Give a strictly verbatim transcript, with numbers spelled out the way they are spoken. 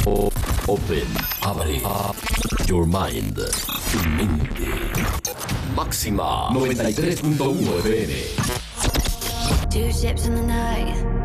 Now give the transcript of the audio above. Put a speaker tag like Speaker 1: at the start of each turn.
Speaker 1: Open. Abre. Your mind. Tu mente. Máxima noventa y tres punto uno F M.
Speaker 2: Two ships in the night.